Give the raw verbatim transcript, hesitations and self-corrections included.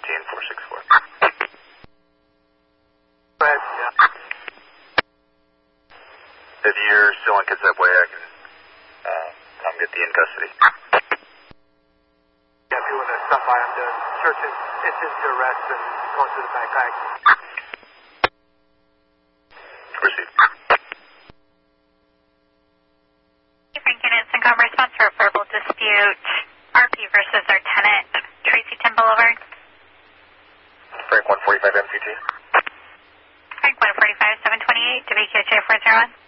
fifteen, four six four. Go ahead, yeah. If you're still on Kitsap Way, I can uh, come get the in custody. Yeah, if you want to stop by, I'm doing searching incident to arrest and going through the backpack. Proceed. Frank Units and Comm response for a verbal dispute. R P versus our tenant, Tracy Tim Boulevard. Frank one forty-five M C T. Frank one forty-five, seven twenty-eight, W Q H A four zero one.